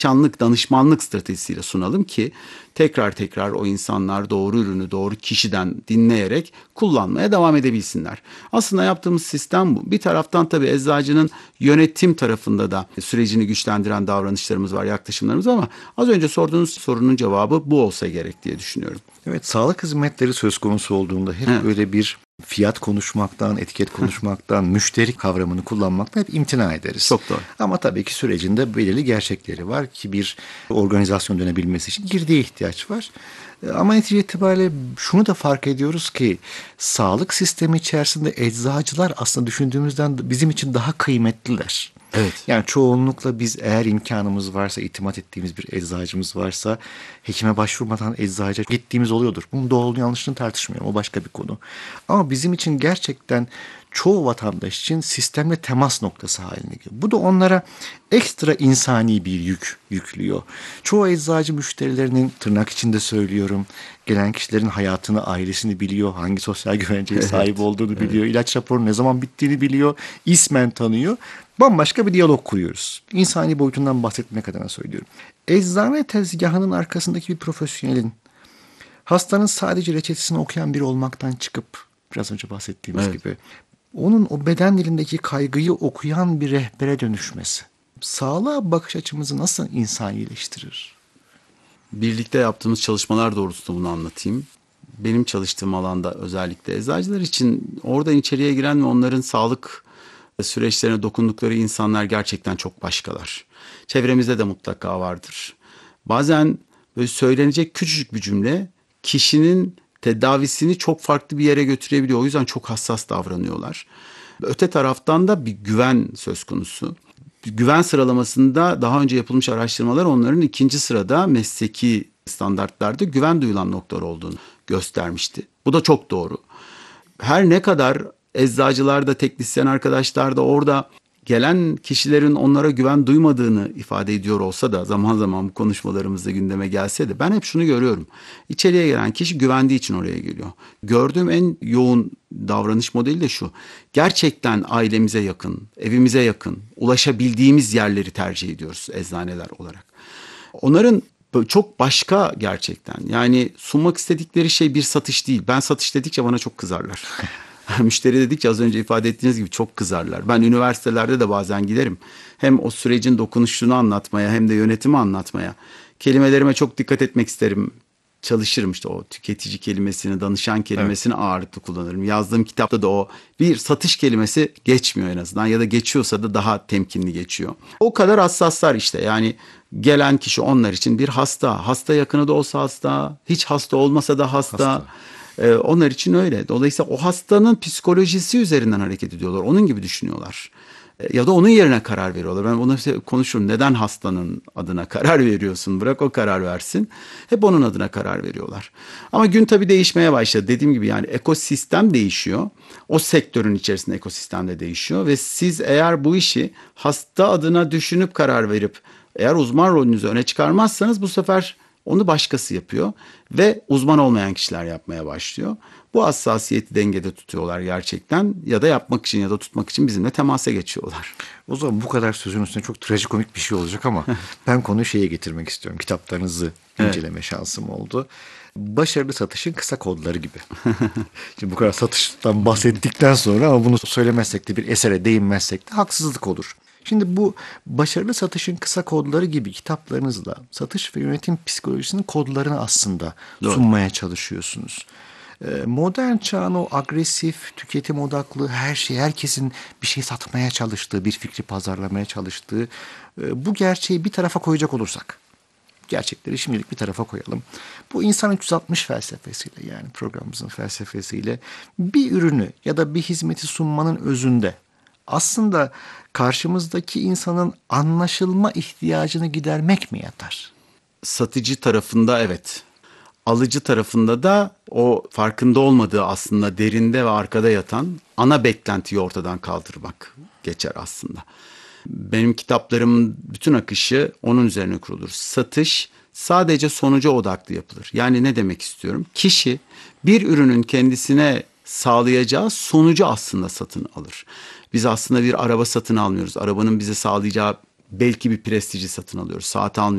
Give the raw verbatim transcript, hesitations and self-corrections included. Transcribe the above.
danışanlık, danışmanlık stratejisiyle sunalım ki tekrar tekrar o insanlar doğru ürünü doğru kişiden dinleyerek kullanmaya devam edebilsinler. Aslında yaptığımız sistem bu. Bir taraftan tabii eczacının yönetim tarafında da sürecini güçlendiren davranışlarımız var, yaklaşımlarımız var ama az önce sorduğunuz sorunun cevabı bu olsa gerek diye düşünüyorum. Evet, sağlık hizmetleri söz konusu olduğunda hep evet. böyle bir fiyat konuşmaktan, etiket konuşmaktan, müşteri kavramını kullanmaktan hep imtina ederiz. Çok doğru. Ama tabii ki sürecinde belirli gerçekleri var ki bir organizasyon dönebilmesi için girdiye ihtiyaç var. Ama netice itibariyle şunu da fark ediyoruz ki sağlık sistemi içerisinde eczacılar aslında düşündüğümüzden bizim için daha kıymetliler. Evet. Yani çoğunlukla biz eğer imkanımız varsa, itimat ettiğimiz bir eczacımız varsa hekime başvurmadan eczacıya gittiğimiz oluyordur. Bunun doğruluğunu yanlışlığını tartışmıyorum. O başka bir konu. Ama bizim için gerçekten çoğu vatandaş için sistemle temas noktası haline geliyor. Bu da onlara ekstra insani bir yük yüklüyor. Çoğu eczacı müşterilerinin, tırnak içinde söylüyorum, gelen kişilerin hayatını, ailesini biliyor, hangi sosyal güvenceye evet. sahip olduğunu biliyor, evet. ilaç raporunun ne zaman bittiğini biliyor, ismen tanıyor. Bambaşka bir diyalog kuruyoruz. İnsani boyutundan bahsetmek adına söylüyorum. Eczane tezgahının arkasındaki bir profesyonelin hastanın sadece reçetesini okuyan biri olmaktan çıkıp biraz önce bahsettiğimiz evet. gibi onun o beden dilindeki kaygıyı okuyan bir rehbere dönüşmesi sağlığa bakış açımızı nasıl insanileştirir? Birlikte yaptığımız çalışmalar doğrultusunda bunu anlatayım. Benim çalıştığım alanda özellikle eczacılar için oradan içeriye giren ve onların sağlık süreçlerine dokundukları insanlar gerçekten çok başkalar. Çevremizde de mutlaka vardır. Bazen böyle söylenecek küçücük bir cümle kişinin tedavisini çok farklı bir yere götürebiliyor. O yüzden çok hassas davranıyorlar. Öte taraftan da bir güven söz konusu. Güven sıralamasında daha önce yapılmış araştırmalar onların ikinci sırada mesleki standartlarda güven duyulan noktalar olduğunu göstermişti. Bu da çok doğru. Her ne kadar eczacılar da teknisyen arkadaşlar da orada gelen kişilerin onlara güven duymadığını ifade ediyor olsa da zaman zaman bu konuşmalarımızda gündeme gelse de ben hep şunu görüyorum. İçeriye gelen kişi güvendiği için oraya geliyor. Gördüğüm en yoğun davranış modeli de şu. Gerçekten ailemize yakın, evimize yakın, ulaşabildiğimiz yerleri tercih ediyoruz eczaneler olarak. Onların çok başka gerçekten. Yani sunmak istedikleri şey bir satış değil. Ben satış dedikçe bana çok kızarlar. Müşteri dedikçe az önce ifade ettiğiniz gibi çok kızarlar. Ben üniversitelerde de bazen giderim. Hem o sürecin dokunuşunu anlatmaya hem de yönetimi anlatmaya. Kelimelerime çok dikkat etmek isterim. Çalışırım işte o tüketici kelimesini, danışan kelimesini evet. ağırlıklı kullanırım. Yazdığım kitapta da o bir satış kelimesi geçmiyor en azından ya da geçiyorsa da daha temkinli geçiyor. O kadar hassaslar işte yani gelen kişi onlar için bir hasta. Hasta yakını da olsa hasta, hiç hasta olmasa da hasta. hasta. Ee, onlar için öyle. Dolayısıyla o hastanın psikolojisi üzerinden hareket ediyorlar. Onun gibi düşünüyorlar. Ee, ya da onun yerine karar veriyorlar. Ben bunu konuşurum. Neden hastanın adına karar veriyorsun? Bırak o karar versin. Hep onun adına karar veriyorlar. Ama gün tabii değişmeye başladı. Dediğim gibi yani ekosistem değişiyor. O sektörün içerisinde ekosistem de değişiyor. Ve siz eğer bu işi hasta adına düşünüp karar verip eğer uzman rolünüzü öne çıkarmazsanız bu sefer onu başkası yapıyor ve uzman olmayan kişiler yapmaya başlıyor. Bu hassasiyeti dengede tutuyorlar gerçekten ya da yapmak için ya da tutmak için bizimle temasa geçiyorlar. O zaman bu kadar sözün üstüne çok trajikomik bir şey olacak ama ben konuyu şeye getirmek istiyorum. Kitaplarınızı inceleme evet. şansım oldu. Başarılı satışın kısa kodları gibi. Şimdi bu kadar satıştan bahsettikten sonra ama bunu söylemezsek de bir esere değinmezsek de haksızlık olur. Şimdi bu başarılı satışın kısa kodları gibi kitaplarınızla satış ve yönetim psikolojisinin kodlarını aslında Doğru. sunmaya çalışıyorsunuz. Modern çağın o agresif, tüketim odaklı her şey, herkesin bir şey satmaya çalıştığı, bir fikri pazarlamaya çalıştığı bu gerçeği bir tarafa koyacak olursak, gerçekleri şimdilik bir tarafa koyalım. Bu insan üç yüz altmış felsefesiyle yani programımızın felsefesiyle bir ürünü ya da bir hizmeti sunmanın özünde aslında karşımızdaki insanın anlaşılma ihtiyacını gidermek mi yatar? Satıcı tarafında evet. Alıcı tarafında da o farkında olmadığı aslında derinde ve arkada yatan ana beklentiyi ortadan kaldırmak geçer aslında. Benim kitaplarımın bütün akışı onun üzerine kurulur. Satış sadece sonuca odaklı yapılır. Yani ne demek istiyorum? Kişi bir ürünün kendisine sağlayacağı sonucu aslında satın alır. Biz aslında bir araba satın almıyoruz. Arabanın bize sağlayacağı belki bir prestiji satın alıyoruz. Saat almıyoruz.